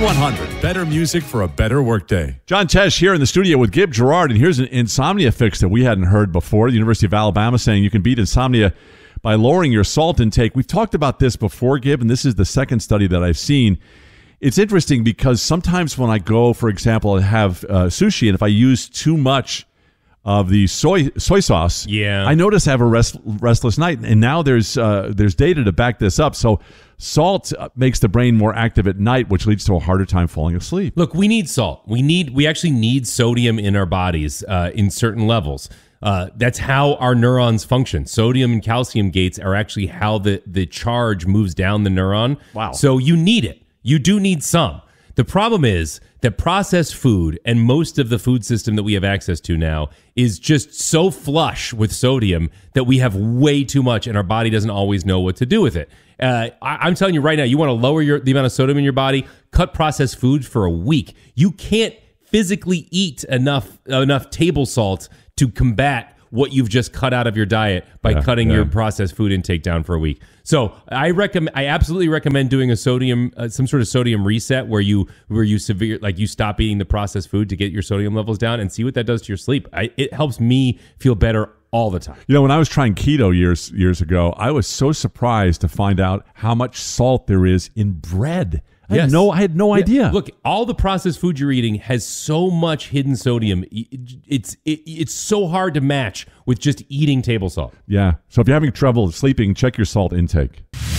Q100, better music for a better workday. John Tesh here in the studio with Gib Gerard, and here's an insomnia fix that we hadn't heard before. The University of Alabama saying you can beat insomnia by lowering your salt intake. We've talked about this before, Gib, and this is the second study that I've seen. It's interesting because sometimes when I go, for example, and have sushi, and if I use too much of the soy sauce, I notice I have a restless night. And now there's data to back this up. So salt makes the brain more active at night, which leads to a harder time falling asleep. Look, we need salt. We actually need sodium in our bodies in certain levels. That's how our neurons function. Sodium and calcium gates are actually how the charge moves down the neuron. Wow. So you need it. You do need some. The problem is that processed food and most of the food system that we have access to now is just so flush with sodium that we have way too much and our body doesn't always know what to do with it. I'm telling you right now, you want to lower the amount of sodium in your body, cut processed foods for a week. You can't physically eat enough table salt to combat what you've just cut out of your diet by cutting your processed food intake down for a week. So I absolutely recommend doing a sodium, some sort of sodium reset where you stop eating the processed food to get your sodium levels down and see what that does to your sleep. It helps me feel better all the time. You know, when I was trying keto years ago, I was so surprised to find out how much salt there is in bread. I had no idea. Look, all the processed food you're eating has so much hidden sodium. It's so hard to match with just eating table salt. Yeah. So if you're having trouble sleeping, check your salt intake.